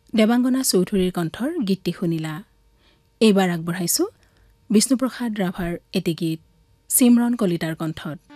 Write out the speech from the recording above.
দেৱাংগনা চৌধুৰীৰ কণ্ঠৰ গীতটি শুনিলা। এইবাৰ আগবঢ়াইছো বিষ্ণুপ্ৰসাদ ৰাভাৰ এটি গীত চিমৰন কলিতাৰ কণ্ঠত।